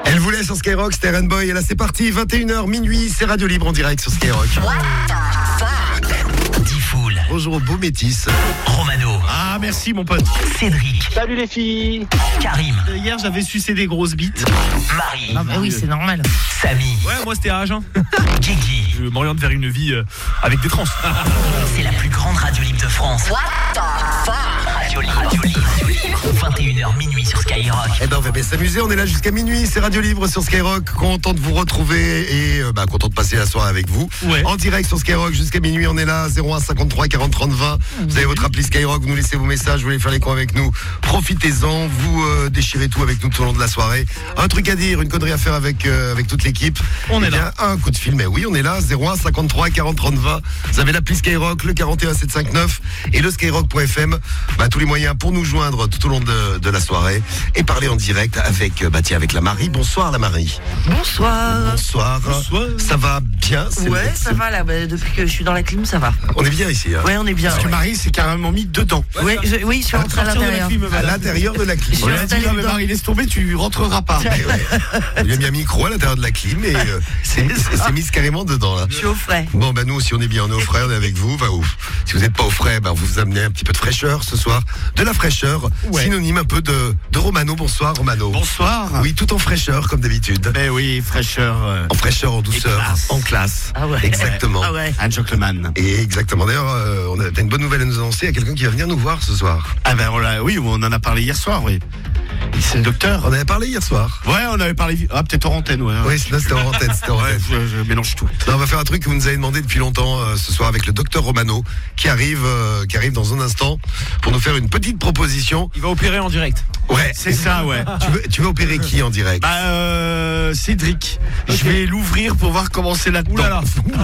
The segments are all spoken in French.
Elle voulait sur Skyrock, c'était Rainbow. Et là, c'est parti, 21h, minuit, c'est Radio Libre en direct sur Skyrock. Diffoul. Bonjour au beau métis. Romano. Ah, merci mon pote. Cédric. Salut les filles. Karim. Hier, j'avais sucé des grosses bites. Marie. Ah bah oui, c'est normal. Samy. Ouais, moi c'était âge. Guigui. Je m'oriente vers une vie avec des trans. C'est la plus grande radio libre de France. Radio Libre. 21h minuit sur Skyrock. Eh ben, on va bien s'amuser. On est là jusqu'à minuit. C'est Radio Libre sur Skyrock. Content de vous retrouver et content de passer la soirée avec vous. Ouais. En direct sur Skyrock jusqu'à minuit. On est là. 01 53 40 30 20. Vous avez votre appli Skyrock. Vous nous laissez vos messages. Vous voulez faire les cons avec nous. Profitez-en. Vous déchirez tout avec nous tout au long de la soirée. Un truc à dire, une connerie à faire avec toute l'équipe. On est Eh bien, là. Un coup de fil. Mais oui, on est là. 01 53 40 30 20. Vous avez l'appli Skyrock, le 41 759 et le skyrock.fm. Tous les moyens pour nous joindre tout au long de la soirée et parler en direct avec la Marie. Bonsoir la Marie. Bonsoir. Bonsoir. Ça va bien? Ouais, ça va là. Depuis que je suis dans la clim, ça va. On est bien ici. Hein. Ouais, on est bien. Parce que Marie s'est carrément mis dedans. Oui, je suis rentré à l'intérieur. À l'intérieur de la clim. Je suis On lui a dit, installé non, mais dedans. Marie, laisse tomber, tu rentreras pas. Il a mis un micro à l'intérieur de la clim et c'est mis carrément dedans là. Je suis au frais. Bon nous aussi on est bien, on est au frais, on est avec vous. Si vous n'êtes pas au frais, vous amenez un petit peu de fraîcheur ce soir. De la fraîcheur, synonyme un peu de Romano. Bonsoir Romano. Bonsoir. Oui, tout en fraîcheur comme d'habitude. Ben oui, fraîcheur. En fraîcheur, en douceur, classe. en classe. Ah ouais. Exactement. Ah ouais. Un gentleman. Et exactement. D'ailleurs, on a une bonne nouvelle à nous annoncer. Il y a quelqu'un qui va venir nous voir ce soir. Ah ben oui, on en a parlé hier soir, oui. C'est le docteur. On avait parlé hier soir. Ouais, on avait parlé. Ah, peut-être en antenne, ouais. Oui, c'était en antenne. Ouais, je mélange tout. Non, on va faire un truc que vous nous avez demandé depuis longtemps ce soir avec le docteur Romano qui arrive dans un instant pour nous faire une petite proposition. Il va opérer en direct. Ouais, C'est ça, ouais. Tu veux opérer qui en direct? Cédric. Je vais l'ouvrir pour voir comment c'est là-dedans. Oulala.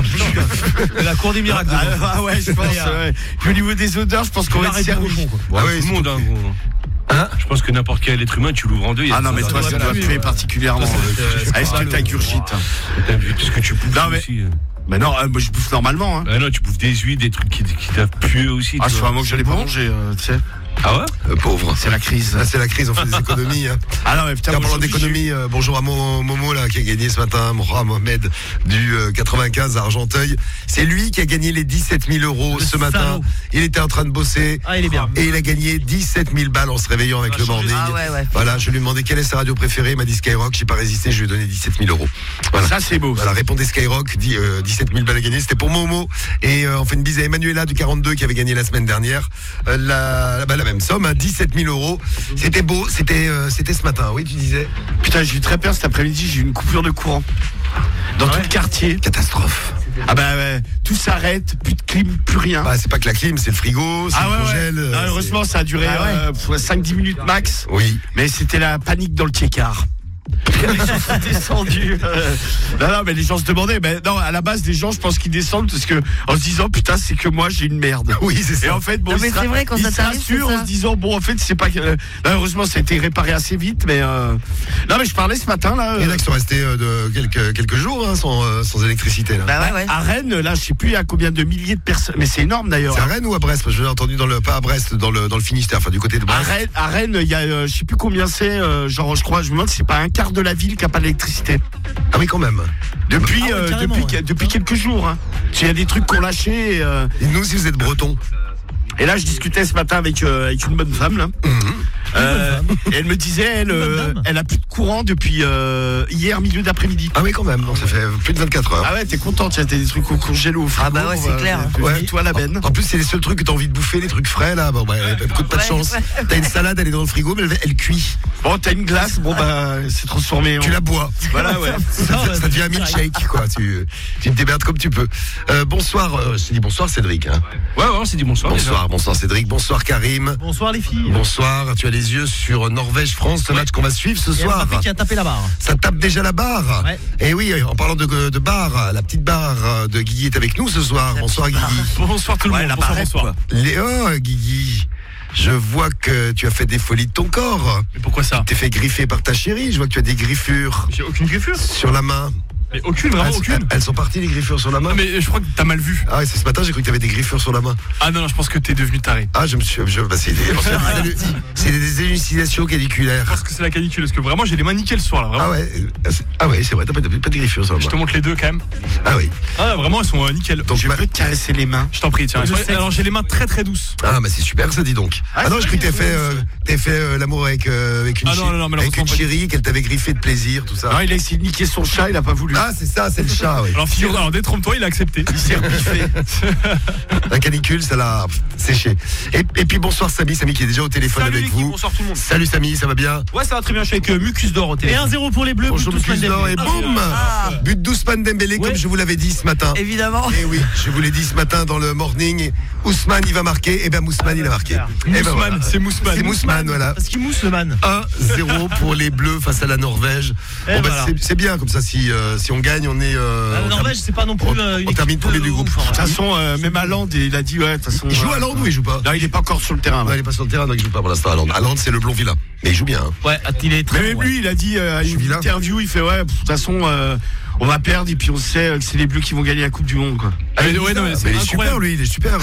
La cour des miracles. Ah ouais, je pense. Ouais. Puis au niveau des odeurs, je pense qu'on va être servi. Ah oui, Tout le monde, hein, gros. Hein? Je pense que n'importe quel être humain, tu l'ouvres en deux. Ah non, mais toi, ça doit te faire particulièrement. Est-ce que t'ingurgites? T'as vu tout ce que tu bouffes Non, mais- aussi. Mais non, moi je bouffe normalement. Hein. Ah non, tu bouffes des huiles, des trucs qui doivent puer aussi. Ah, tu je vois. vraiment que j'allais pas manger, tu sais. Ah ouais? Pauvre. C'est la crise. Là, c'est la crise, on fait des économies. Hein. Ah non, mais putain, En parlant aujourd'hui, d'économie, bonjour à Momo là, qui a gagné ce matin, Mohamed du 95 à Argenteuil. C'est lui qui a gagné les 17 000 euros ce matin. salaud. Il était en train de bosser. Ah, il est bien. Et il a gagné 17 000 balles en se réveillant avec le morning. Ah ouais. Voilà, je lui ai demandé quelle est sa radio préférée. Il m'a dit Skyrock. J'ai pas résisté, je lui ai donné 17 000 euros. Voilà. Ça, c'est beau. Voilà, répondez Skyrock, 17 000 balles à gagner. C'était pour Momo. Et on fait une bise à Emmanuela du 42 qui avait gagné la semaine dernière. La même somme, hein, 17 000 euros. C'était beau, c'était ce matin, oui, tu disais. Putain, j'ai eu très peur cet après-midi, j'ai eu une coupure de courant. Dans tout le quartier. Catastrophe. Ah bah ouais, tout s'arrête, plus de clim, plus rien. C'est pas que la clim, c'est le frigo, c'est Ah le ouais, congèle. ouais. Non, heureusement, ça a duré 5-10 minutes max. Oui. Mais c'était la panique dans le tiécar. Les gens sont descendus. Non, mais les gens se demandaient. Mais non, à la base, les gens, je pense qu'ils descendent parce que en se disant putain, c'est que moi j'ai une merde. Oui, c'est ça. Et en fait, bon, Non, mais c'est vrai, quand ils ça se t'arrive, rassurent c'est en ça. se disant bon, en fait, c'est pas. Là, heureusement, ça a été réparé assez vite, mais non, mais je parlais ce matin là. Il y en a qui sont restés de quelques jours hein, sans électricité. Là. Bah ouais. À Rennes, là, je sais plus à combien de milliers de personnes, mais c'est énorme d'ailleurs. C'est à Rennes ou à Brest? Parce que je l'ai entendu pas à Brest, dans le Finistère, enfin du côté de Brest. À Rennes, il y a, je sais plus combien c'est, genre, je crois, je me demande si c'est pas un quart de la ville qui a pas d'électricité. Ah oui, quand même. Depuis, carrément, depuis quelques jours. Hein. Il y a des trucs qu'on lâchait. Et nous, si vous êtes bretons. Et là, je discutais ce matin avec une bonne femme là. Et elle me disait, elle a plus de courant depuis hier milieu d'après-midi. Ah oui, quand même. Donc ça fait plus de 24 heures. Ah ouais, t'es content, t'as des trucs au congélo, au frigo. Ah bah ouais, c'est clair. Ouais. Toi la benne. En plus, c'est les seuls trucs que t'as envie de bouffer, les trucs frais là. Bon, écoute, pas de Ouais, chance. ouais. T'as une salade, elle est dans le frigo, mais elle cuit. Bon, t'as une glace, bon bah, c'est transformé en. Tu la bois. Voilà, ouais. Ça devient un milkshake, quoi. Tu te démerdes comme tu peux. Bonsoir, je te dis bonsoir Cédric. Hein. Ouais, on s'est dit bonsoir. Bonsoir Cédric, bonsoir Karim. Bonsoir les filles. Bonsoir, tu as les yeux sur Norvège-France, ce match qu'on va suivre ce Il y a soir. Mbappé qui a tapé la barre. Ça tape déjà la barre. Ouais. Et oui, en parlant de barre, la petite barre de Guigui est avec nous ce soir. Bonsoir Guigui. Bonsoir tout le monde. Bonsoir. Léo, Guigui, je vois que tu as fait des folies de ton corps. Mais pourquoi ça? T'es fait griffer par ta chérie, je vois que tu as des griffures J'ai aucune griffure. sur la main. Mais aucune, vraiment aucune. Elles sont parties les griffures sur la main. Non, mais je crois que t'as mal vu. Ah ouais, c'est ce matin, j'ai cru que t'avais des griffures sur la main. Ah non, je pense que t'es devenu taré. Ah, c'est des élucidations caniculaires. Je pense que c'est la canicule, parce que vraiment j'ai les mains nickel ce soir là. Vraiment. Ah ouais, c'est vrai, t'as pas de griffures sur la main. Je te montre les deux quand même. Ah oui. Ah vraiment elles sont nickel. Donc je peux te caresser les mains. Je t'en prie, tiens. Alors j'ai les mains très très douces. Ah bah c'est super ça, dis donc. Ah non, je crois que t'avais fait l'amour avec une chérie, qu'elle t'avait griffé de plaisir, tout ça. Non, il a essayé de niquer son chat, il a pas voulu. Ah c'est ça, c'est le chat, oui. Alors détrompe-toi, il a accepté. Il s'est rebiffé. La canicule, ça l'a séché. Et puis bonsoir Samy qui est déjà au téléphone avec vous. Bonsoir tout le monde. Salut Samy, ça va bien? Ouais, ça va très bien, je suis avec Mucus d'or au téléphone. Et 1-0 pour les Bleus. Bonjour Mucus d'or et boum, but d'Ousmane Dembélé, comme je vous l'avais dit ce matin. Évidemment. Et oui, je vous l'ai dit ce matin dans le morning. Ousmane il va marquer, et ben Mousmane il a marqué. Mousmane, c'est Mousmane. C'est Mousmane, voilà. Parce qu'il mousse le man. 1-0 pour les Bleus face à la Norvège. Bon, bah, c'est bien comme ça, si on gagne, on est. La Norvège, c'est pas non plus. On termine premier du groupe. De toute façon, même Haaland, il a dit ouais. De toute façon. Il joue Haaland ou il joue pas? Non, il est pas encore sur le terrain. Il est pas sur le terrain, donc il joue pas pour l'instant. Haaland, c'est le blond vilain. Mais il joue bien. Ouais, il est très. Mais même lui, il a dit à une interview, il fait ouais. De toute façon, on va perdre et puis on sait que c'est les Bleus qui vont gagner la Coupe du Monde, quoi. Ah, mais ouais, non, mais il est super, lui, il est super.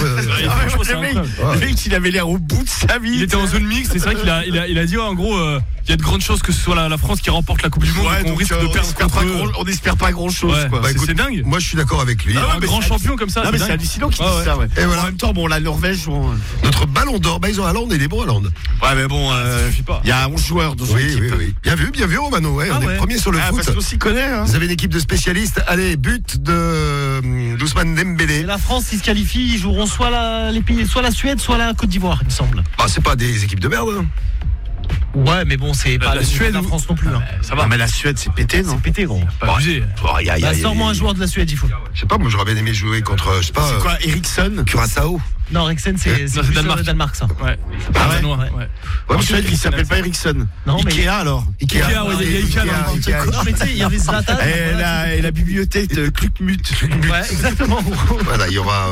Le mec, il avait l'air au bout de sa vie. Il était en zone mixte, c'est vrai qu'il a dit en gros, il y a de grandes chances que ce soit la France qui remporte la Coupe du Monde. Ouais, donc on risque de perdre contre eux. On n'espère pas grand chose, ouais, quoi. Bah, écoute, c'est dingue. Moi, je suis d'accord avec lui. Un grand champion comme ça. Non, mais c'est hallucinant qu'il dise ça, ouais. Et voilà. En même temps, bon, la Norvège, notre ballon d'or, bah, ils ont Haaland et il est bon Haaland. Ouais, mais bon, ça suffit pas. Il y a 11 joueurs dans son équipe. Oui. Bien vu, Romano. Ouais, on est premier sur le foot. Parce qu'on s'y connaît, hein. Vous avez une équipe de spécialistes. Allez, but d'Ousmane Dembélé. Et la France, s'ils se qualifient, ils joueront soit les pays, soit la Suède, soit la Côte d'Ivoire, il me semble. Ah, c'est pas des équipes de merde. Hein. Ouais, mais bon, c'est pas la Suède, la France non plus. Hein. Ça va. Mais la Suède, c'est pété, non? C'est pété, gros. Pas abusé. Sors-moi un joueur de la Suède, il faut. Je sais pas, moi j'aurais bien aimé jouer contre, je sais pas. C'est quoi, Eriksson? Curaçao. Non, Eriksen, c'est plus Danemark, ça. Ouais. Ah ouais. Ouais, En Suède, il s'appelle pas Eriksson. Non, mais Ikea alors. Ikea, ouais, il y a Ikea. Non, mais tu sais, il y avait Zlatan. Et la bibliothèque de Klukmut. Ouais, exactement. Voilà, il y aura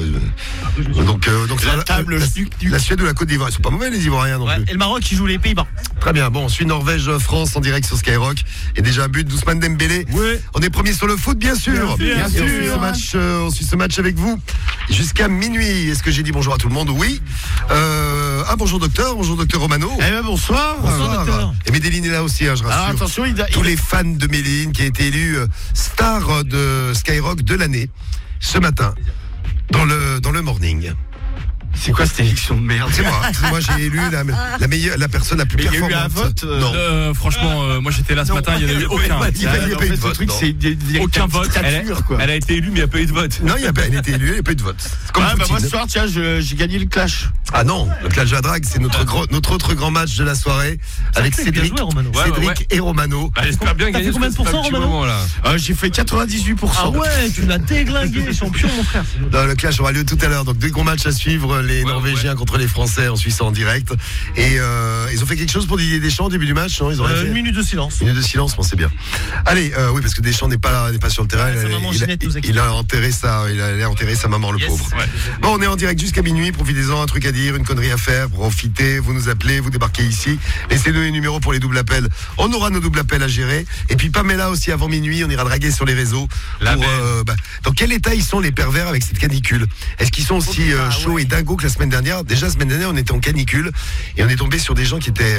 donc la table la Suède ou la Côte d'Ivoire. Ils sont pas mauvais les Ivoiriens non Ouais, plus. et le Maroc, qui joue les Pays-Bas. Très bien. Bon, on suit Norvège-France en direct sur Skyrock. Et déjà un but d'Ousmane Dembélé. Ouais. On est premier sur le foot, bien sûr. Bien sûr. On suit ce match avec vous jusqu'à minuit. Est-ce que j'ai dit bonjour à tout le monde? Oui. Bonjour docteur Romano. Eh ben bonsoir. Bonsoir, docteur. Et Médeline est là aussi, je rassure. Alors attention, Tous les fans de Médeline qui a été élu star de Skyrock de l'année ce matin dans le morning. C'est quoi cette élection de merde? C'est moi j'ai élu la personne la plus Mais il y a eu performante. un vote Non. Franchement, moi j'étais là ce matin, il n'y en a eu aucun. Il n'y a pas eu de vote. Aucun vote. Elle a été élue, mais il n'y a pas eu de vote. Non, elle a été élue, il n'y a pas eu de vote. C'est comme Moi Poutine. ce soir, tiens, j'ai gagné le clash. Ah non, le clash de la drague, c'est notre autre grand match de la soirée avec fait bien Cédric, joué, Romano. Cédric et Romano. J'espère bien T'as gagner. fait combien de pourcents, Romano? J'ai fait 98%. Ah ouais, tu l'as déglingué, champion, mon frère. Non, le clash aura lieu tout à l'heure. Donc deux gros matchs à suivre, les Norvégiens contre les Français en Suisse en direct. Et ils ont fait quelque chose pour Didier Deschamps au début du match, non? Ils ont fait Une minute de silence. une minute de silence, bon, c'est bien. Allez, oui, parce que Deschamps n'est pas sur le terrain. Ouais, sa maman Ginette nous Il a enterré sa maman, le pauvre. Ouais. Bon, on est en direct jusqu'à minuit. Profitez-en, un truc à dire, une connerie à faire. Profitez, vous nous appelez, vous débarquez ici. Laissez-nous les numéros pour les doubles appels. On aura nos doubles appels à gérer. Et puis Pamela aussi avant minuit, on ira draguer sur les réseaux. Dans quel état ils sont les pervers avec cette canicule? Est-ce qu'ils sont aussi chauds et dingos que la semaine dernière? Déjà, la semaine dernière, on était en canicule et on est tombé sur des gens qui étaient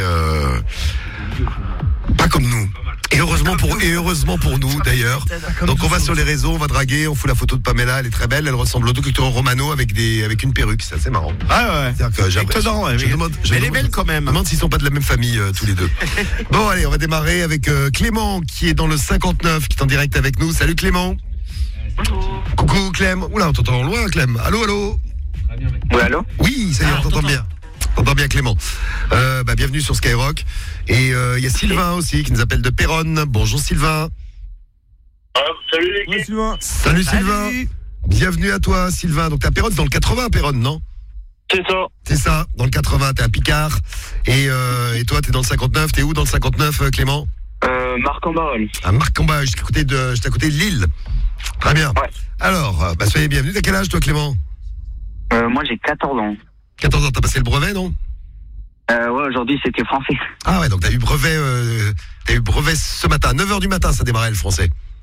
pas comme nous. Et heureusement pour nous d'ailleurs. Donc on va sur les réseaux, on va draguer, on fout la photo de Pamela, elle est très belle, elle ressemble au docteur Romano avec une perruque, c'est assez marrant. Ah ouais. C'est-à-dire que Étonnant, ouais, mais elle est belle quand même. Je me demande s'ils sont pas de la même famille tous les deux. Bon allez, on va démarrer avec Clément qui est dans le 59, qui est en direct avec nous. Salut Clément. Bonjour. Coucou Clem. Oula, on t'entend loin Clem. Allô. Oui, allô? Oui, ça y est, on t'entend bien. On t'entend bien Clément. Bienvenue sur Skyrock. Et il y a Sylvain aussi qui nous appelle de Péronne. Bonjour Sylvain. Salut l'équipe. Salut Sylvain. Bienvenue à toi Sylvain. Donc t'es à Péronne, dans le 80 Péronne, non? C'est ça. C'est ça, dans le 80, t'es à Picard. Et toi, t'es dans le 59. T'es où dans le 59 Clément? Marc-en-Barœul. À Marc-en-Barœul, juste à côté de Lille. Très bien. Ouais. Alors, soyez bienvenus. T'as quel âge toi Clément? Moi j'ai 14 ans. 14 ans, t'as passé le brevet, non? Ouais, aujourd'hui c'était français. Ah ouais, donc t'as eu brevet ce matin. 9h du matin, ça démarrait le français.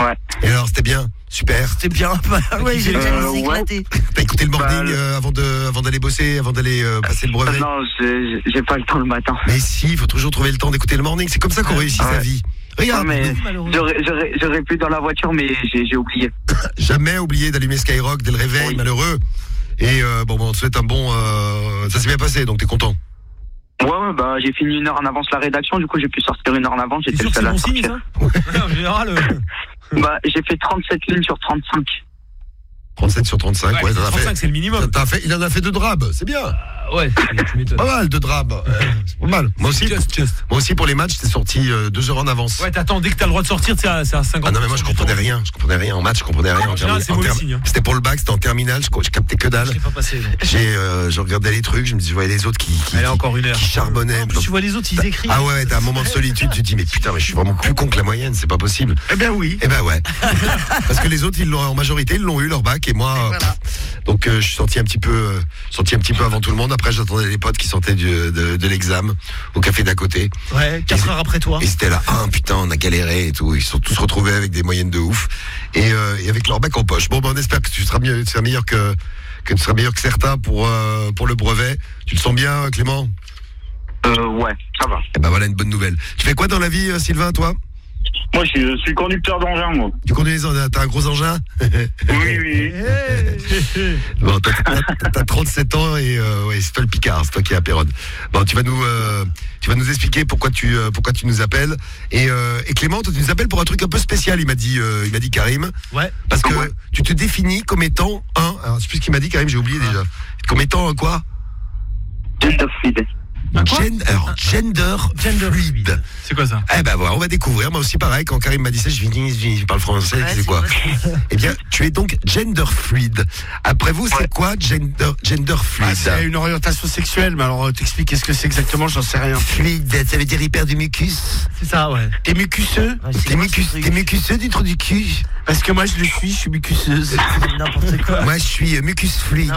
Ouais. Et alors, c'était bien? Super. C'était bien. Ouais, j'ai bien ouais. éclaté. T'as écouté le morning Bah, avant d'aller bosser, avant d'aller passer le brevet? Non, j'ai pas le temps le matin. Mais si, il faut toujours trouver le temps d'écouter le morning. C'est comme ça qu'on réussit sa vie. Regarde, Non, mais j'aurais pu dans la voiture, mais j'ai oublié. jamais oublié d'allumer Skyrock dès le réveil, Oui. malheureux. Et bon, on te souhaite un bon... ça s'est bien passé, donc t'es content. Ouais, bah j'ai fini 1 heure en avance la rédaction, du coup j'ai pu sortir 1 heure en avance, C'est j'étais sûr le que c'est seul à bon signe, sortir. ça? Ouais, en général. Bah j'ai fait 37 lignes sur 35. 37 sur 35, ouais, t'en as 35, fait. c'est le minimum. Il en a fait 2 drabs, c'est bien. Ouais, tu m'étonnes. Pas mal, 2 drabs. C'est pas mal. Moi aussi, pour les matchs, t'es sorti 2 heures en avance. Ouais, t'attends, dès que t'as le droit de sortir, c'est à 50. Ah non, mais moi je comprenais rien. En match, je comprenais rien. En général, c'est mauvais signe, hein. C'était pour le bac, c'était en terminale, je captais que dalle. Je l'ai pas passé. donc. Je regardais les trucs, je me disais, je voyais les autres qui Allez, encore 1 heure. qui charbonnaient. En plus, tu vois les autres, ils écrivent. Ah ouais, t'as un moment de solitude, tu te dis, mais putain, mais je suis vraiment plus con que la moyenne, c'est pas possible. Eh bien oui. Eh ben ouais. Parce que les autres, en majorité, ils l'ont eu leur bac et moi. Donc je suis sorti un petit peu avant tout le monde. Après, j'attendais les potes qui sortaient de l'examen au café d'à côté. Ouais, 4 heures après toi. Et c'était là, putain, on a galéré et tout. Ils se sont tous retrouvés avec des moyennes de ouf et avec leur bac en poche. Bon, on espère que tu seras meilleur que tu seras meilleur que certains pour le brevet. Tu le sens bien, Clément? Ouais, ça va. Eh ben voilà une bonne nouvelle. Tu fais quoi dans la vie, Sylvain, toi? Moi je suis conducteur d'engin, moi. Tu conduis t'as un gros engin? Oui. Bon, t'as 37 ans et ouais, c'est toi le Picard, c'est toi qui es à Péronne. Bon, tu vas nous expliquer pourquoi tu nous appelles. Et Clément, toi, tu nous appelles pour un truc un peu spécial, il m'a dit Karim. Ouais. Parce que Ouais. tu te définis comme étant alors, je sais plus ce qu'il m'a dit, Karim, j'ai oublié déjà. Comme étant quoi? Gender fluid. Gender fluide. C'est quoi ça? Eh ben voilà, on va découvrir. Moi aussi, pareil, quand Karim m'a dit ça, je parle français, Ouais, c'est quoi? Eh bien, tu es donc gender fluide. Après vous, c'est quoi gender fluide? C'est une orientation sexuelle, mais alors t'expliques qu'est-ce que c'est exactement, j'en sais rien. Fluide, ça veut dire hyper du mucus. C'est ça, ouais. T'es mucuseux? Ouais, c'est T'es mucuseux du trou du cul? Parce que moi je suis mucuseuse. n'importe quoi. Moi, je suis mucus fluide.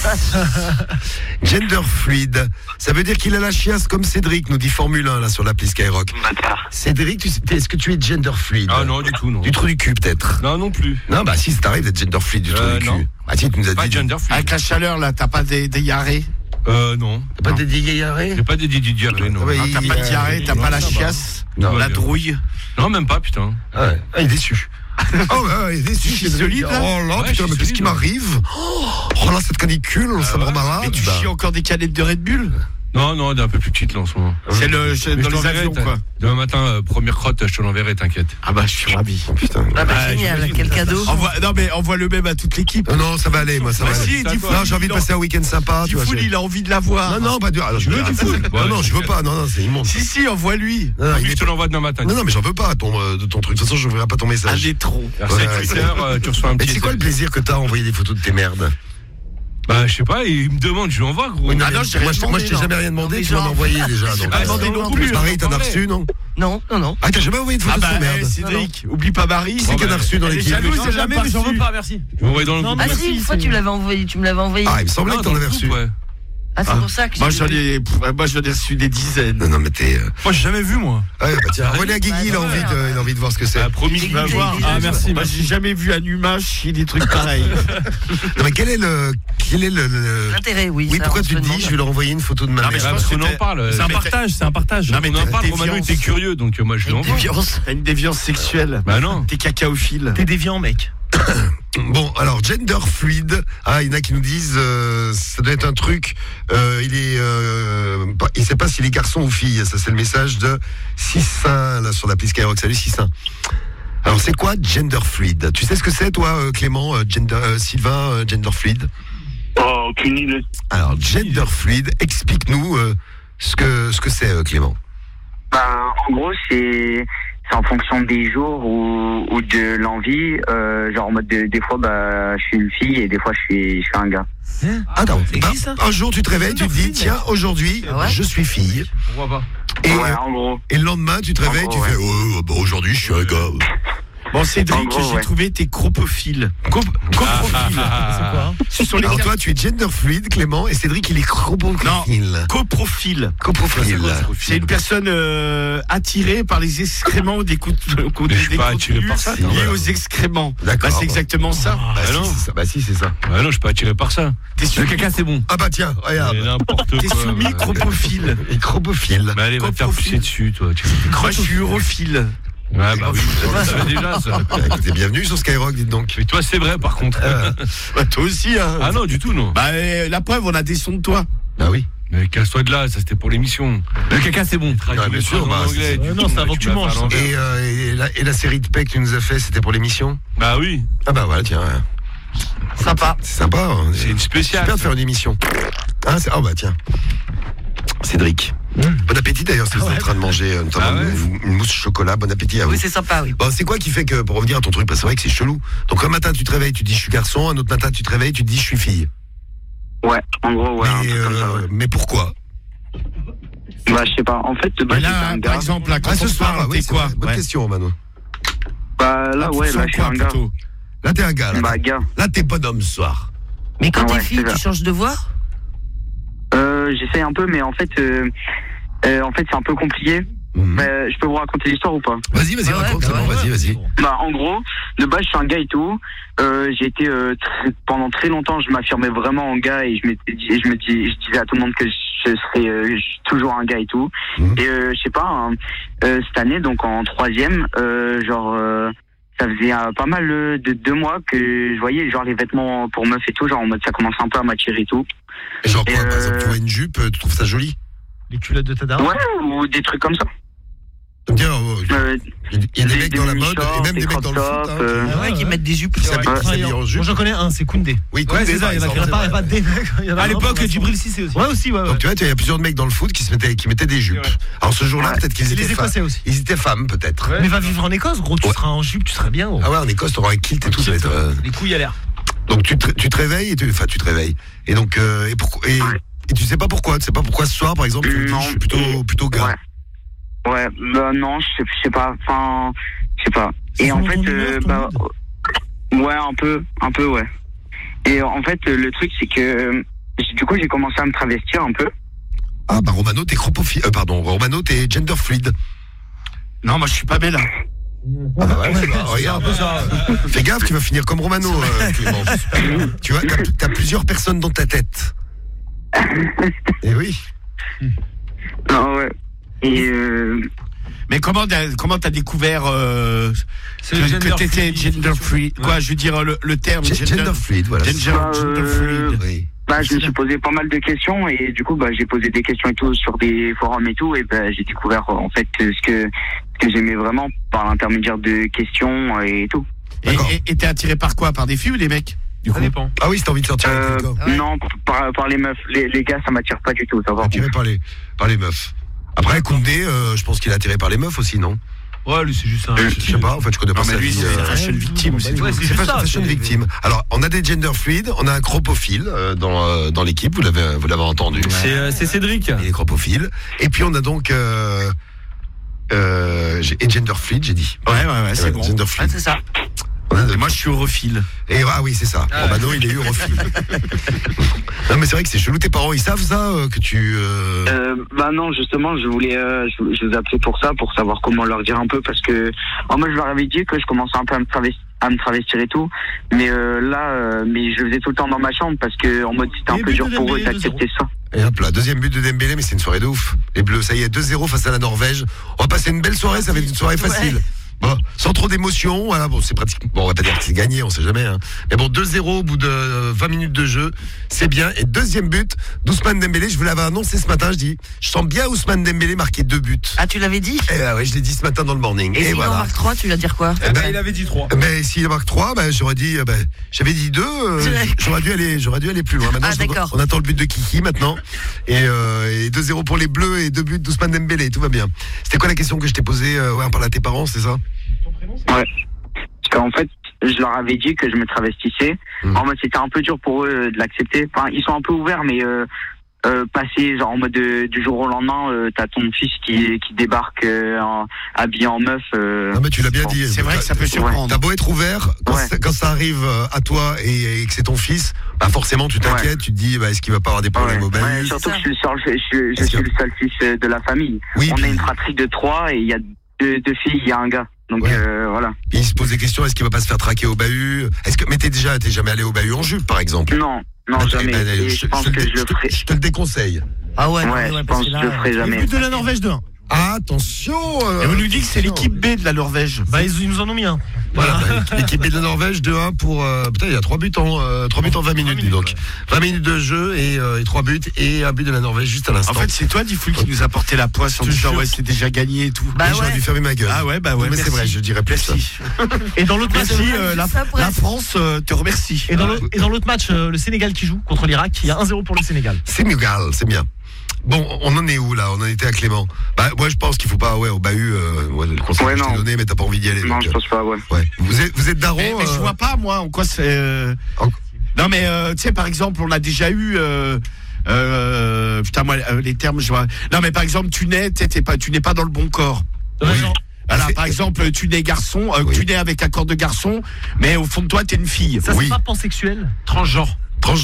Gender fluide, ça veut dire qu'il a la chiasse comme Cédric, nous dit Formule 1 là sur l'appli Skyrock. Cédric, est-ce que tu es gender fluide? Ah non, du tout, non. Du trou du cul peut-être? Non, non plus. Non, bah si, ça t'arrive d'être gender fluide du trou du non. cul. Ah si, tu nous as Pas dit. gender fluid. Avec la chaleur là, t'as pas des diarrhées? Non. T'as pas de diarrhées? J'ai pas des diarrhées, non. Ah ouais, T'as pas de diarrhée, t'as pas la chiasse? Non, La bien. drouille? Non, même pas, putain. Ah, il est déçu. Oh ouais, il est déçu. Je suis solide, là. Oh là, Ouais, putain, je mais suis qu'est-ce qui solide, ouais. m'arrive? Oh là, cette canicule, ça me rend malade. Mais tu chies encore des canettes de Red Bull? Non, elle est un peu plus petite là en ce moment. C'est Mais dans je les t'enverrai, avions quoi. Demain matin, première crotte, je te l'enverrai, t'inquiète. Ah bah je suis ravi. Oh putain. Ah bah génial, quel cadeau. Non mais envoie le même à toute l'équipe. Non, ça va aller, moi, ça va Bah aller. si, dis Non, j'ai envie de passer un week-end sympa, tu vois. Tifoul, il a envie de la voir. Non, pas dur. Alors, je veux du foot. Non, je veux pas. Non, c'est immonde. Si, envoie-lui. Non, il Je est te l'envoie demain matin. Non, mais j'en veux pas de ton truc. De toute façon, je n'ouvrirai pas ton Un message. des troncs. Merci Ouais, Twitter, tu reçois un Mais petit. c'est quoi le plaisir que t'as à envoyer des photos de tes merdes? Bah, je sais pas, il me demande, je lui envoie, gros. Oui, non, Ah non, mais j'ai rien moi, je t'ai demandé, jamais non. rien demandé, Non, tu m'en as mais envoyé déjà. j'ai donc. pas demandé non plus. Marie, t'en as reçu, non? Non. Ah, t'as jamais envoyé une photo Ah de bah son merde? Cédric, oublie pas Marie. Qui c'est qu'elle a reçu dans Elle est l'équipe? jalouse, Non, elle l'a jamais, pas mais j'en veux reçu. pas, merci. Je vais envoyer dans le Non, groupe. Ah merci, si, une fois tu me l'avais envoyé. Ah, il me semblait que t'en avais reçu. Ouais. Ah c'est pour ça que Moi j'ai j'en vu. ai reçu des dizaines. Non, mais t'es. Moi, j'ai jamais vu, moi. Ouais, bah tiens, envoie-le à Guigui, il a envie de voir ce que c'est. Ah, promis. Tu vas voir. Ah, merci, Moi j'ai jamais vu un humain chier des trucs pareils. Non, mais quel est le. L'intérêt, oui. Oui, ça, pourquoi on tu se te dis, demande. je vais leur envoyer une photo de ma Non, mais mère? je Parce pense qu'on que en t'es- parle. C'est un partage, c'est un partage. Non, mais On en t'as parle, une Romano déviance. était curieux, donc moi je lui Une envoie. déviance. T'as une déviance sexuelle. Bah non. T'es cacaophile. T'es déviant, mec. Bon, alors, gender fluide. Ah, il y en a qui nous disent, ça doit être un truc, il sait pas s'il est garçon ou fille. Ça, c'est le message de Sissin, là, sur l'appli Skyrock. Salut, Sissin. Alors, c'est quoi gender fluide? Tu sais ce que c'est, toi, Clément, Sylvain, gender fluide? Oh, aucune idée. Alors, gender fluide, explique-nous ce que c'est, Clément. Ben, en gros, c'est en fonction des jours ou de l'envie. Genre en mode des fois, bah, je suis une fille et des fois, je suis un gars. Attends, ça existe, ça un jour, tu te réveilles, tu te dis, tiens, aujourd'hui, Ah ouais je suis fille. On voit pas. Et, Ouais, en gros. et le lendemain, tu te réveilles, En tu gros, fais, bah, aujourd'hui, je suis un gars. Bon, Cédric, En gros, j'ai ouais. trouvé tes cropophiles. Coprophile. C'est quoi hein Ce sont les Alors toi, tu es gender fluide, Clément, et Cédric, il est coprophile. coprophile. Coprophile. C'est une personne attirée par les excréments des coups Mais je suis pas attiré par ça. liés aux excréments. D'accord. Bah, c'est exactement ça. Bah, Ah non. si, c'est ça. Bah si, c'est ça. Ah non, je suis pas attiré par ça. T'es Le caca, c'est bon. Ah bah tiens, regarde. Mais n'importe quoi. T'es soumis cropophile. Et cropophile. Mais allez, va te faire pousser dessus, toi. Moi, je suis urophile. Ouais, bah oui, ça se fait déjà, ça. Écoutez, bienvenue sur Skyrock, dites donc. Mais toi, c'est vrai, par contre. Bah, toi aussi, hein. Ah non, du tout, non. Bah, la preuve, on a des sons de toi. Bah oui. Mais casse-toi de là, ça c'était pour l'émission. Le caca, c'est bon. Ouais, bien sûr, bah, c'est- non, c'est avant que tu manges, ça. Et la série de paix que tu nous as fait, c'était pour l'émission? Bah oui, Ah bah voilà, tiens. Sympa. C'est sympa. Hein. c'est une spéciale. Super de faire une émission. Hein, oh bah tiens. Cédric. Bon appétit d'ailleurs si vous êtes en train de manger notamment Ah ouais. une mousse chocolat. Bon appétit à vous. Oui, c'est sympa, oui. Bon, c'est quoi qui fait que, pour revenir à ton truc, parce que c'est vrai que c'est chelou. Donc un matin tu te réveilles, tu dis je suis garçon, un autre matin tu te réveilles, tu te dis je suis fille. Ouais, en gros, ouais, un mais, truc comme ça, ouais. mais pourquoi? Bah, je sais pas. En fait, de base, Et j'étais là, un par gars. exemple, là, quand Ce on soir, parle, oui, t'es c'est quoi? vrai. Bonne Ouais. question, Romano. Bah, là, ouais, là, je suis un gars. plutôt. Là t'es un gars. Là, Bah, gars. là t'es bonhomme ce soir. Mais quand Ah ouais, t'es fille, c'est ça. tu changes de voix? J'essaye un peu, mais en fait, c'est un peu compliqué. Mhm. Je peux vous raconter l'histoire ou pas? Vas-y, Ouais, raconte, bah c'est bon, ouais. vas-y. Bah, en gros, de base, je suis un gars et tout. J'ai été pendant très longtemps, je m'affirmais vraiment en gars et je disais à tout le monde que je serais toujours un gars et tout. Mhm. Et je sais pas, cette année, donc en troisième, ça faisait pas mal de 2 mois que je voyais genre les vêtements pour meuf et tout, genre en mode ça commence un peu à m'attirer et tout. Et genre quoi, Et par exemple, tu vois une jupe, tu trouves ça joli? Les culottes de ta daronne. Ouais, ou des trucs comme ça. Bien, il y a des mecs des dans la mode mini-shorts, et même des mecs crop dans le foot. tops, Hein, Ah ouais, qui mettent des jupes. qui s'habillent Ouais. qui s'habillent en jupe. Moi j'en connais un, c'est Koundé. Oui, Ouais, Koundé, c'est ça, par il y en a exemple. qui Il n'y en a pas des mecs. Il y en a À un, l'époque, on a- Djibril Cissé aussi. Ouais, aussi, ouais. Donc tu vois, il y a plusieurs mecs dans le foot qui mettaient des jupes. C'est vrai. Alors ce jour-là, Ouais. peut-être qu'ils C'est étaient les femmes. Écossais aussi. Ils étaient femmes, peut-être. Ouais. Mais va vivre en Écosse, gros, tu Ouais. seras en jupe, tu serais bien. Gros. Ah ouais, en Écosse, t'auras un kilt et tout. Ça va être, Les couilles à l'air. Donc tu te réveilles tu te réveilles. Et donc et pourquoi et tu sais pas pourquoi, tu sais pas pourquoi ce soir par exemple tu te dis Non. je suis plutôt gars. Ouais, bah non, je sais pas, enfin, je sais pas. Et en selon fait, ton humeur, ton bah, ouais, un peu, ouais. Et en fait, le truc, c'est que, du coup, j'ai commencé à me travestir un peu. Ah bah Romano t'es Romano t'es gender fluid. Non, moi, je suis pas belle. Ah bah ouais, regarde. Fais gaffe, tu vas finir comme Romano, Clément. Tu vois, t'as plusieurs personnes dans ta tête. Et oui. Ah ouais. Et Mais comment t'as découvert C'est le gender que t'étais fluid. gender free? Quoi, je veux dire le terme Gender fluid, voilà. Gender fluid. Oui. bah, je me suis posé pas mal de questions et du coup, bah, j'ai posé des questions et tout sur des forums et tout et bah, j'ai découvert en fait ce que j'aimais vraiment par l'intermédiaire de questions et tout. D'accord. Et t'es attiré par quoi? Par des filles ou des mecs? Du Ça coup, dépend. Ah oui, si t'as envie de sortir avec quelqu'un. Ouais. Non, par les meufs, les gars, ça m'attire pas du tout. Ça va. Attiré par les meufs. Après Koundé, je pense qu'il est attiré par les meufs aussi, non? Ouais, lui, c'est juste un. Je sais pas, en fait je connais pas non, mais sa lui, vie. c'est fashion victime. C'est Ouais, tout. c'est C'est juste pas ça. fashion victime. Alors, on a des gender fluides, on a un cropophile dans l'équipe, vous l'avez entendu. C'est Cédric. Il est cropophile. Et puis on a donc et gender fluid, j'ai dit. Ouais, c'est bon. Gender Ouais, fluid. c'est ça. On a de- Et moi, je suis europhile. Et ah oui, c'est ça. Romano, il est europhile. Non, mais c'est vrai que c'est chelou. Tes parents, ils savent ça que tu. Bah non, justement, je voulais, je vous appelais pour ça, pour savoir comment leur dire un peu, parce que moi je leur avais dit que je commençais un peu à me travestir et tout, mais mais je le faisais tout le temps dans ma chambre parce que en mode c'était un Et peu but dur de pour eux Dembélé, d'accepter ça. Et hop là, deuxième but de Dembélé, mais c'est une soirée de ouf. Les Bleus, ça y est, 2-0 face à la Norvège. On va passer une belle soirée, ça va être une soirée facile. Ouais. Bon, sans trop d'émotion, voilà, bon, c'est pratiquement, bon, on va pas dire que c'est gagné, on sait jamais, hein. Mais bon, 2-0 au bout de 20 minutes de jeu, c'est bien. Et deuxième but d'Ousmane Dembélé, je vous l'avais annoncé ce matin, je dis, je sens bien Ousmane Dembélé marquer 2 buts. Ah, tu l'avais dit? Et ouais, je l'ai dit ce matin dans le morning. Et s'il en voilà. marque 3, tu vas dire quoi? Eh ben, Il avait dit 3. Mais s'il marque 3, ben, j'aurais dit, j'avais dit 2, j'aurais dû aller plus loin. Maintenant, Ah, d'accord. on attend le but de Kiki maintenant. Et 2-0 pour les Bleus et 2 buts d'Ousmane Dembélé, tout va bien. C'était quoi la question que je t'ai posée? Ouais, on parle à tes parents, c'est ça? Ouais. Parce qu'en fait, je leur avais dit que je me travestissais. En mode c'était un peu dur pour eux de l'accepter. Enfin, ils sont un peu ouverts, mais passer genre en mode du jour au lendemain, t'as ton fils qui débarque habillé en meuf. Non mais tu l'as bien dit. C'est vrai que ça peut surprendre. T'as beau être ouvert, quand ça arrive à toi et que c'est ton fils, bah forcément tu t'inquiètes, tu te dis est-ce qu'il va pas avoir des problèmes au bahut. Surtout que je suis le seul fils de la famille. Oui, on est une fratrie de 3 et il y a deux filles, il y a un gars. Donc voilà. Il se pose des questions, est-ce qu'il va pas se faire traquer au bahut? Mais t'es jamais allé au bahut en jupe par exemple? Non, jamais. Je pense que je le ferai. Je te le déconseille. Ah ouais, je pense que je le ferai jamais. Le but de la Norvège 2-1. Attention. Et vous nous dites que c'est l'équipe B de la Norvège. Bah ils nous en ont mis un. Voilà, l'équipe B de la Norvège 2-1 pour putain, il y a 3 buts en 20 minutes donc. 20 minutes de jeu et 3 buts et un but de la Norvège juste à l'instant. En fait, c'est toi Diffoul qui nous a porté la poisse en disant c'est déjà gagné et tout. Bah j'aurais dû fermer ma gueule. Ah ouais, mais c'est vrai, je dirais plus ça. Et dans l'autre match, la France te remercie. Et dans l'autre match, le Sénégal qui joue contre l'Irak, il y a 1-0 pour le Sénégal. Sénégal, c'est bien. Bon, on en est où là? On en était à Clément. Bah moi je pense qu'il faut pas au bahut le conseil que je t'ai donné, mais t'as pas envie d'y aller. Non, donc, je pense pas, ouais. Vous êtes daron. Mais je vois pas moi en quoi c'est. Non mais tu sais par exemple on a déjà eu putain moi les termes je vois. Non mais par exemple tu n'es pas dans le bon corps. Voilà, par exemple, tu nais garçon, tu nais avec un corps de garçon, mais au fond de toi, t'es une fille. Ça, c'est pas pansexuel? Transgenre.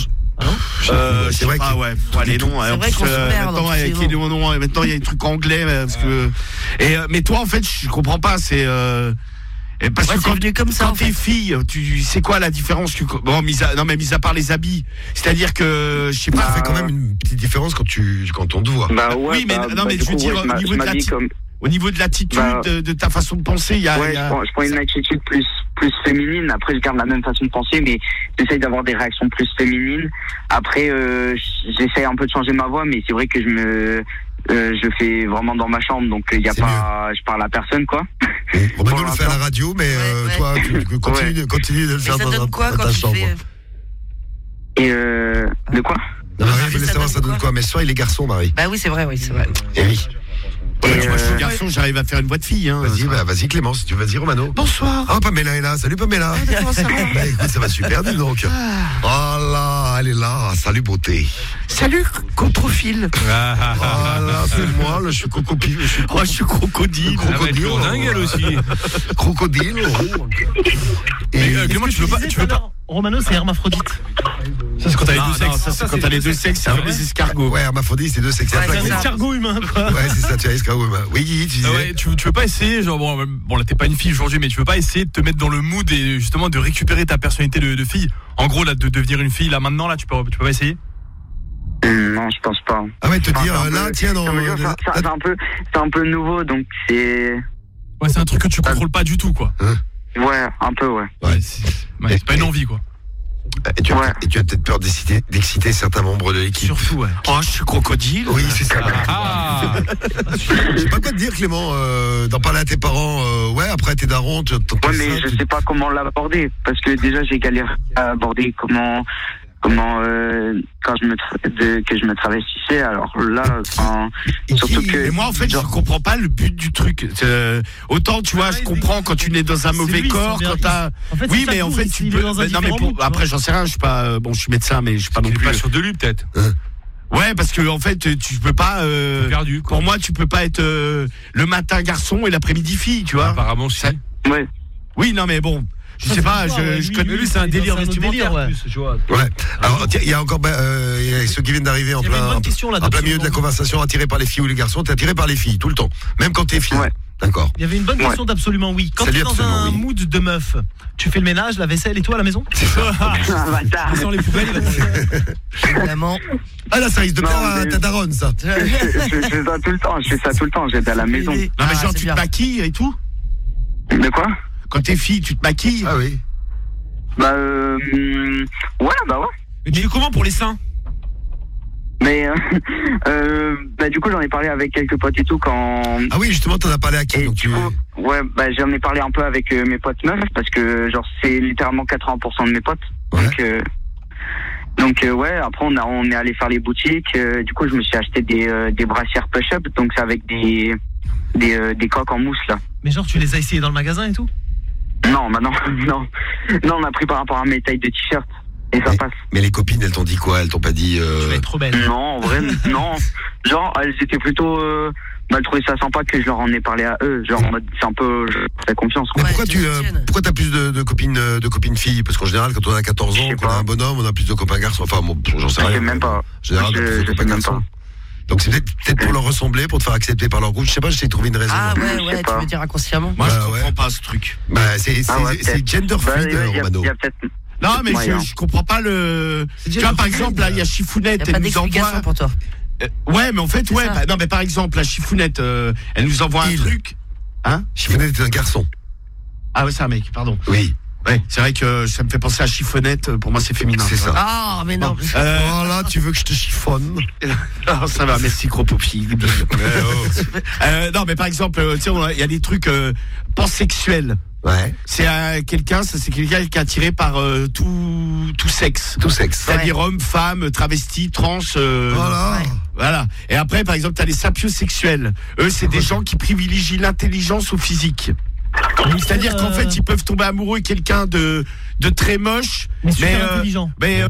C'est vrai que ouais, les noms. En plus, maintenant, avec les noms, maintenant il y a des trucs anglais parce que. Mais toi, en fait, je comprends pas. C'est parce que quand t'es fille, tu sais quoi la différence que bon, mis à part les habits, c'est-à-dire que je sais pas. Ça fait quand même une petite différence quand on te voit. Bah ouais. Oui, mais non, mais je veux dire au niveau de l'attitude, de ta façon de penser, il y a. Je prends une attitude plus féminine. Après, je garde la même façon de penser, mais j'essaye d'avoir des réactions plus féminines. Après, j'essaye un peu de changer ma voix, mais c'est vrai que je fais vraiment dans ma chambre, donc il y a pas, je parle à personne, quoi. Romain le fait à la radio, mais toi, tu continue de le faire dans ta chambre. Et de quoi? Marie voulait savoir ça donne quoi, mais ce soir il est garçon, Marie. Bah oui, c'est vrai, oui, c'est vrai. Et oui. Moi, je suis garçon, j'arrive à faire une voix de fille. Hein, vas-y Clément, si tu veux, vas-y Romano. Bonsoir. Ah, Pamela est là. Salut Pamela. Comment ça va? Bah, écoute, ça va super, dis donc. Oh là, elle est là. Salut beauté. Salut Controphile. Voilà, c'est moi, là, je suis crocodile. Je suis crocodile. Crocodile. Dingue elle aussi. Crocodile. Et Clément, tu veux pas. Romano, c'est hermaphrodite. Ça, c'est quand t'as les deux sexes. Ça, c'est quand t'as les deux sexes, c'est un peu des escargots. Ouais, hermaphrodite, c'est deux sexes. C'est un escargot humain, quoi. Ouais, c'est ça, tu as escargot humain. Oui, Guigui, tu disais. Ouais, tu veux pas essayer, genre, bon, là, t'es pas une fille aujourd'hui, mais tu veux pas essayer de te mettre dans le mood et justement de récupérer ta personnalité de fille? En gros, là, de devenir une fille, là, maintenant, là, tu peux pas essayer? Non, je pense pas. Ah ouais, te dire, là, tiens, dans. C'est un peu nouveau, donc c'est. Ouais, c'est un truc que tu contrôles pas du tout, quoi. Ouais, un peu, ouais. C'est pas une envie, quoi. Et tu as peut-être peur d'exciter certains membres de l'équipe. Surtout, ouais. Oh, je suis crocodile. Oui, c'est ça. Je sais pas quoi te dire, Clément. D'en parler à tes parents. Ouais, après t'es daron. Ouais, mais je sais pas comment l'aborder. Parce que déjà, j'ai galéré à aborder comment quand je me travestissais. Alors là, surtout que. Et moi, en fait, je comprends pas le but du truc. Autant, tu vois, je comprends quand tu nais dans un mauvais corps, quand t'as. Oui, mais en fait, tu peux. Non, mais après, j'en sais rien. Je suis pas. Bon, je suis médecin, mais je suis pas non plus. Pas sûr de lui, peut-être. Ouais, parce que en fait, tu peux pas. Perdu. Pour moi, tu peux pas être le matin garçon et l'après-midi fille, tu vois. Apparemment, si. Ouais. Oui, non, mais bon. Je sais pas, je connais. Lui, c'est un délire vestimentaire, ouais. plus, tu vois. Ouais. Alors, il y a encore il y a ceux qui viennent d'arriver en plein milieu de la conversation, attiré par les filles ou les garçons. T'es attiré par les filles tout le temps, même quand t'es fille. Ouais. D'accord. Il y avait une bonne question d'absolument oui. Quand tu es dans un mood de meuf, tu fais le ménage, la vaisselle et tout à la maison? C'est ça. Sans les poubelles. Évidemment. Ah là, ça risque de plaire à ta daronne, ça. Je fais ça tout le temps. J'aide à la maison. Non, mais genre, tu te maquilles et tout? De quoi? Quand t'es fille, tu te maquilles? Ah oui. Bah ouais. Mais tu fais comment pour les seins? Mais bah du coup j'en ai parlé avec quelques potes et tout quand. Ah oui, justement, t'en as parlé à qui? Et du coup, ouais, bah j'en ai parlé un peu avec mes potes meufs parce que genre c'est littéralement 80% de mes potes. Ouais. Donc ouais, après on est allé faire les boutiques. Du coup je me suis acheté des brassières push-up, donc c'est avec des coques en mousse là. Mais genre tu les as essayées dans le magasin et tout? Non, bah non, on a pris par rapport à mes tailles de t-shirt. Et ça passe. Mais les copines, elles t'ont dit quoi? Elles t'ont pas dit... Tu vas être trop belle. Non, en vrai, non. Genre, elles étaient plutôt... elles trouvaient ça sympa que je leur en ai parlé à eux. Genre, en mode, c'est un peu... Je fais confiance, quoi. Mais pourquoi t'as plus de copines filles? Parce qu'en général, quand on a 14 ans, qu'on a un bonhomme, on a plus de copains garçons. Enfin, bon, j'en sais rien. Je sais même pas. En général, on a plus de copains garçons. Donc c'est peut-être pour leur ressembler, pour te faire accepter par leur groupe. Je sais pas, j'essaie de trouver une raison. Ah ouais, tu veux dire inconsciemment. Moi, je comprends pas ce truc. Bah, c'est gender fluid, Romano. Il y a peut-être... Non, mais je comprends pas le... Tu vois, par exemple, là, il y a Chifounette, elle nous envoie... pour toi. Ouais, mais en fait, ouais. Bah, non, mais par exemple, la Chifounette, elle nous envoie un truc. Hein? Chifounette est un garçon. Ah ouais, c'est un mec, pardon. Oui. Ouais, c'est vrai que ça me fait penser à Chiffonnette. Pour moi, c'est féminin. C'est ça. Ah, mais non. Oh là, tu veux que je te chiffonne? Non, ça va, merci, gros popi. Non, mais par exemple, tu sais, il y a des trucs pansexuels. Ouais. C'est quelqu'un qui est attiré par tout sexe. Tout sexe. C'est-à-dire homme, femme, travesti, trans. Voilà. Ouais. Voilà. Et après, par exemple, t'as les sapiosexuels. Eux, c'est des gens qui privilégient l'intelligence au physique. C'est-à-dire qu'en fait, ils peuvent tomber amoureux de quelqu'un de très moche, mais super intelligent.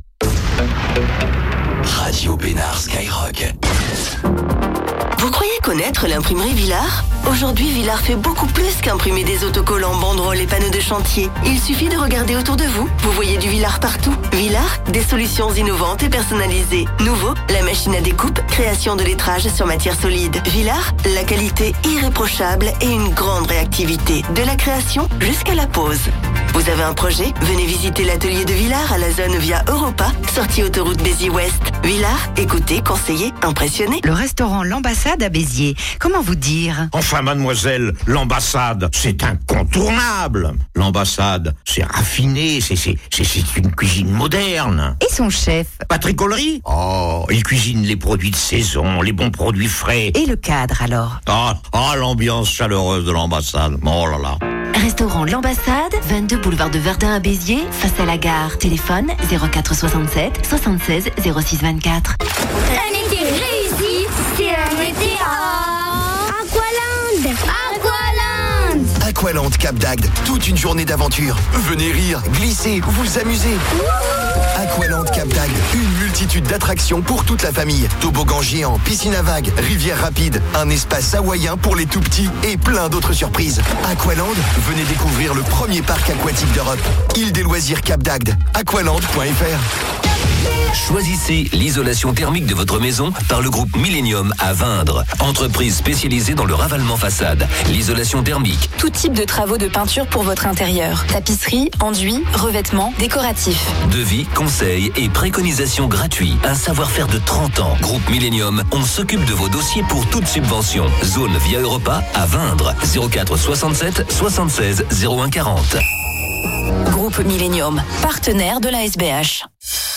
Radio Bénard Skyrock. Vous croyez connaître l'imprimerie Villard? Aujourd'hui, Villard fait beaucoup plus qu'imprimer des autocollants, banderoles et panneaux de chantier. Il suffit de regarder autour de vous. Vous voyez du Villard partout. Villard, des solutions innovantes et personnalisées. Nouveau, la machine à découpe, création de lettrage sur matière solide. Villard, la qualité irréprochable et une grande réactivité. De la création jusqu'à la pose. Vous avez un projet? Venez visiter l'atelier de Villard à la zone via Europa, sortie autoroute Béziers-Ouest. Villard, écoutez, conseillez, impressionnez. Le restaurant L'Ambassade à Béziers, comment vous dire? Enfin, mademoiselle, l'ambassade, c'est incontournable. L'ambassade, c'est raffiné, c'est une cuisine moderne. Et son chef? Patrick Ollery? Oh, il cuisine les produits de saison, les bons produits frais. Et le cadre, alors? Ah, l'ambiance chaleureuse de l'ambassade. Oh là là. Restaurant L'Ambassade, 22 boulevard de Verdun à Béziers, face à la gare. Téléphone 04 67 76 06 24. Un été réussi, c'est un été à Aqualand. Aqualand Cap d'Agde, toute une journée d'aventure. Venez rire, glisser, vous amuser. Aqualand Cap d'Agde, une multitude d'attractions pour toute la famille. Toboggan géant, piscine à vagues, rivière rapide, un espace hawaïen pour les tout petits et plein d'autres surprises. Aqualand, venez découvrir le premier parc aquatique d'Europe. Île des loisirs Cap d'Agde, aqualand.fr. Choisissez l'isolation thermique de votre maison par le groupe Millennium à Vindre. Entreprise spécialisée dans le ravalement façade. L'isolation thermique. Tout type de travaux de peinture pour votre intérieur. Tapisserie, enduit, revêtements, décoratifs. Devis, conseils et préconisations gratuits. Un savoir-faire de 30 ans. Groupe Millennium, on s'occupe de vos dossiers pour toute subvention. Zone via Europa à Vindre. 04 67 76 01 40. Groupe Millennium, partenaire de la SBH.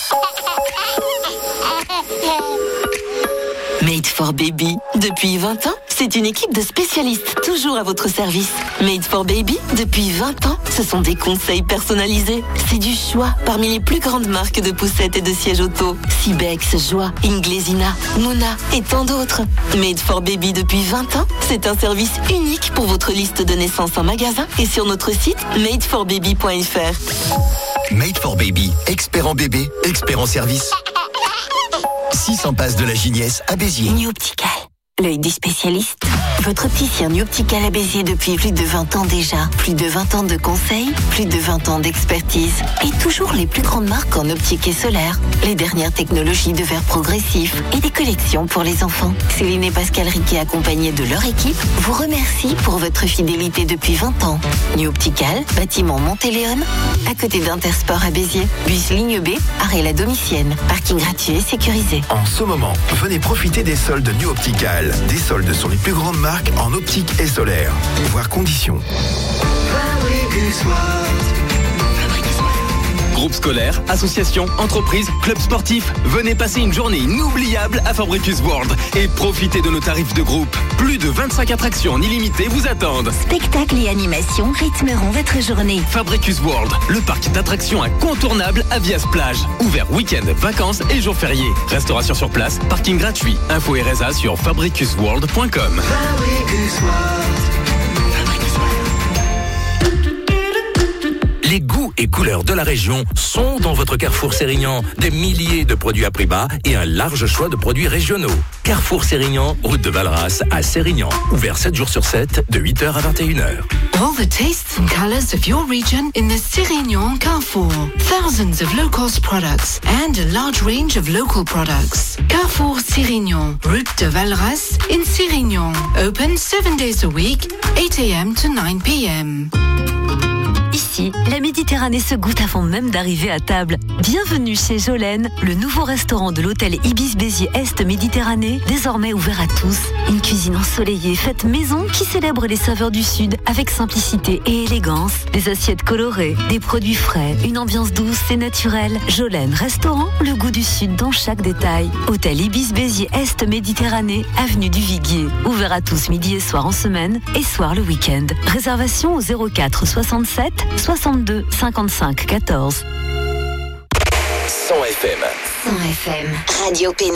Made for Baby. Depuis 20 ans, c'est une équipe de spécialistes toujours à votre service. Made for Baby, depuis 20 ans, ce sont des conseils personnalisés. C'est du choix parmi les plus grandes marques de poussettes et de sièges auto. Cibex, Joie, Inglesina, Mouna et tant d'autres. Made for Baby depuis 20 ans, c'est un service unique pour votre liste de naissance en magasin et sur notre site madeforbaby.fr. Made for Baby, expert en bébé, expert en service. 600 passes de la Giniès à Béziers. New Optical, l'œil des spécialistes. Votre opticien New Optical à Béziers depuis plus de 20 ans déjà. Plus de 20 ans de conseils, plus de 20 ans d'expertise. Et toujours les plus grandes marques en optique et solaire. Les dernières technologies de verre progressif et des collections pour les enfants. Céline et Pascal Riquet, accompagnés de leur équipe, vous remercient pour votre fidélité depuis 20 ans. New Optical, bâtiment Montéléon, à côté d'Intersport à Béziers. Bus ligne B, arrêt la Domitienne. Parking gratuit et sécurisé. En ce moment, venez profiter des soldes New Optical. Des soldes sur les plus grandes marques en optique et solaire. Voir conditions. Groupe scolaire, association, entreprise, club sportif. Venez passer une journée inoubliable à Fabricus World et profitez de nos tarifs de groupe. Plus de 25 attractions en illimité vous attendent. Spectacles et animations rythmeront votre journée. Fabricus World, le parc d'attractions incontournable à Vias-Plage. Ouvert week-end, vacances et jours fériés. Restauration sur place, parking gratuit. Info RSA sur fabricusworld.com. Les goûts et couleurs de la région sont dans votre Carrefour Sérignan. Des milliers de produits à prix bas et un large choix de produits régionaux. Carrefour Sérignan, route de Valras à Sérignan. Ouvert 7 jours sur 7, de 8h à 21h. All the tastes and colors of your region in the Sérignan Carrefour. Thousands of low-cost products and a large range of local products. Carrefour Sérignan, route de Valras in Sérignan. Open 7 days a week, 8 a.m. to 9 p.m. Ici, la Méditerranée se goûte avant même d'arriver à table. Bienvenue chez Jolène, le nouveau restaurant de l'hôtel Ibis Béziers Est Méditerranée, désormais ouvert à tous. Une cuisine ensoleillée faite maison qui célèbre les saveurs du Sud avec simplicité et élégance. Des assiettes colorées, des produits frais, une ambiance douce et naturelle. Jolène Restaurant, le goût du Sud dans chaque détail. Hôtel Ibis Béziers Est Méditerranée, avenue du Viguier. Ouvert à tous midi et soir en semaine et soir le week-end. Réservation au 04 67 62 55 14. 100 FM. 100 FM. Radio Pénin.